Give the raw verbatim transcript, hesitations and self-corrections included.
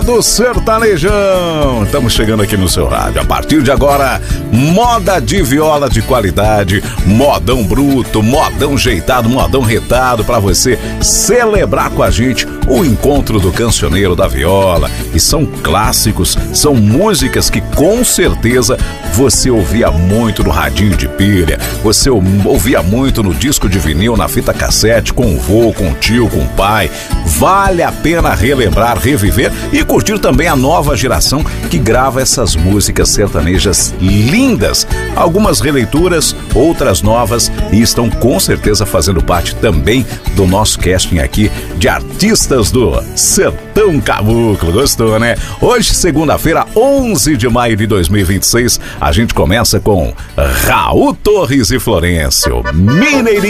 Do sertanejão, estamos chegando aqui no seu rádio. A partir de agora, moda de viola de qualidade, modão bruto, modão jeitado, modão retado, para você celebrar com a gente o encontro do cancioneiro da viola. E são clássicos, são músicas que com certeza você ouvia muito no radinho de pilha, você ouvia muito no disco de vinil, na fita cassete, com o vô, com o tio, com o pai. Vale a pena relembrar, reviver e curtir também a nova geração que grava essas músicas sertanejas lindas. Algumas releituras, outras novas, e estão com certeza fazendo parte também do nosso casting aqui de artistas do Sertão Caboclo. Gostou, né? Hoje, segunda-feira, onze de maio de dois mil e vinte e seis, a gente começa com Raul Torres e Florencio, Mineirinho.